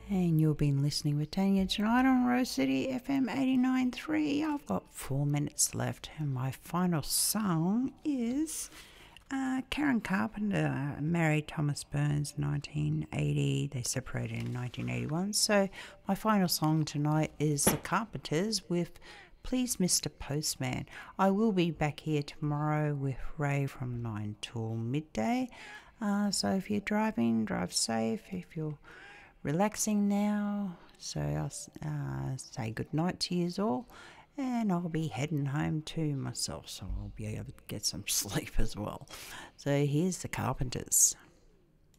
And you've been listening with Tanya tonight on Rose City FM 89.3. I've got 4 minutes left, and my final song is Karen Carpenter married Thomas Burns in 1980. They separated in 1981. So my final song tonight is The Carpenters with Please Mr. Postman. I will be back here tomorrow with Ray from 9 till midday. So if you're driving, drive safe. If you're relaxing now, so I'll say good night to you all, and I'll be heading home too myself, so I'll be able to get some sleep as well. So here's the Carpenters.